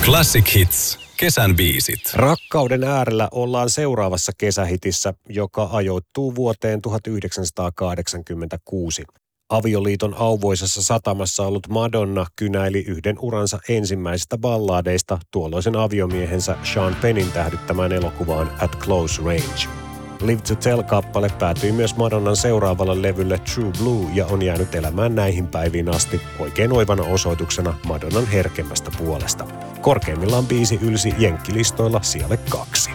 Classic Hits. Kesän biisit. Rakkauden äärellä ollaan seuraavassa kesähitissä, joka ajoittuu vuoteen 1986. Avioliiton auvoisessa satamassa ollut Madonna kynäili yhden uransa ensimmäisistä balladeista tuolloisen aviomiehensä Sean Pennin tähdyttämään elokuvaan At Close Range. Live to Tell-kappale päätyi myös Madonnan seuraavalle levylle True Blue ja on jäänyt elämään näihin päiviin asti oikein oivana osoituksena Madonnan herkemmästä puolesta. Korkeimmillaan biisi ylsi jenkkilistoilla sijalle 2.